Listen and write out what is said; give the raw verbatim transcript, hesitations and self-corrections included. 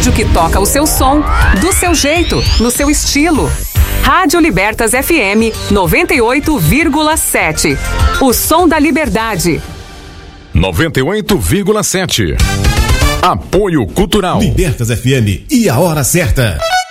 rádio que toca o seu som, do seu jeito, no seu estilo. Rádio Libertas F M noventa e oito vírgula sete. O som da liberdade. noventa e oito vírgula sete. Apoio Cultural. Libertas F M e a hora certa.